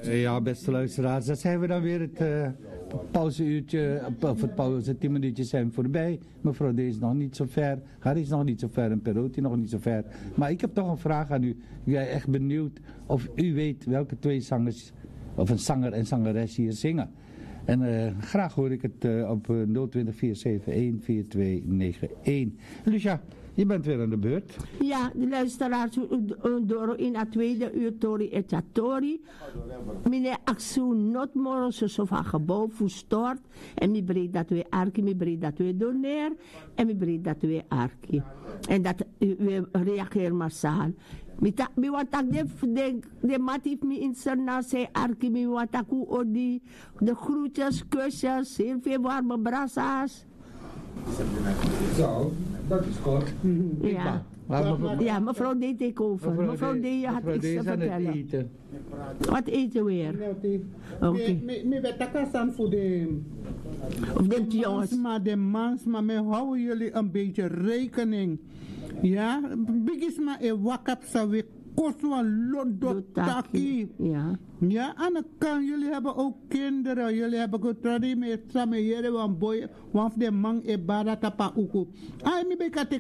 Ja, beste luisteraars, dan zijn we dan weer het pauzeuurtje, of het pauze, 10 minuutjes zijn voorbij. Mevrouw D is nog niet zo ver, Harry is nog niet zo ver en Perotti nog niet zo ver. Maar ik heb toch een vraag aan u. Ik ben echt benieuwd of u weet welke 2 zangers, of een zanger en zangeres hier zingen. En graag hoor ik het op 020 471 4291. Lucia, je bent weer aan de beurt. Ja, de luisteraars door in het tweede uur Tori et Tori. Meneer Axu not more zo van gebouw stort. En mi breed dat we arki, mi breed dat we doneer. En mi breed dat we arki. En dat we reageren massaal. Mi watak de matif mi interna se arki mi wataku odi. De groetjes, kusjes, heel veel warme brassa's. Zo, dat is kort. Ja. Ja, mevrouw D take over. Mevrouw D had iets te vertellen. Wat eten we weer? Oké. Ik weet dat voor de... Of de jongens. Maar de mans, maar we houden jullie een beetje rekening. Ja, bigis maar een wakap sa we koswa lodotaki. Ja. Ja, aan de kant, jullie hebben ook kinderen. Jullie hebben getraind met samen hier, want boy, want de man e barata pa uku. Ai, mi bekate